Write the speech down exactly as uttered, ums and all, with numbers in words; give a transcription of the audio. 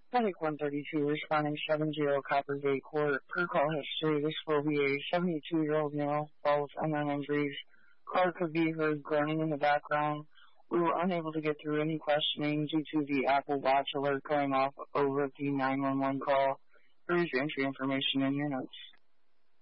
Medic one thirty-two responding seven zero Coppergate Court. Per call history, this will be a seventy-two-year-old male, all with unknown injuries. Caller could be heard groaning in the background. We were unable to get through any questioning due to the Apple Watch alert going off over the nine one one call. Here's your entry information in your notes.